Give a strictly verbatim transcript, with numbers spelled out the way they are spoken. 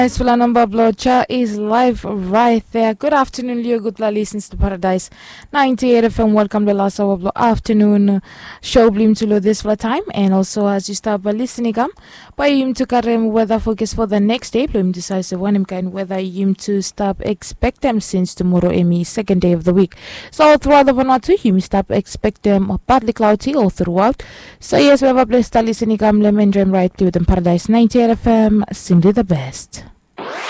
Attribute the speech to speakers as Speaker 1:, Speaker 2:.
Speaker 1: Sula number Blocha is live right there. Good afternoon, Leo. Good listens to Paradise ninety-eight F M. Welcome to last hour of afternoon show blim to this for time. And also as you start by listening, um, by him to Karem weather focus for the next day. Blim decisive one him kind weather him to stop expect them since tomorrow Amy second day of the week. So throughout the Vanuatu, him stop expect them partly cloudy all throughout. So yes, we have a blessed listening um lemon dream right to them Paradise ninety-eight F M. Simply the best.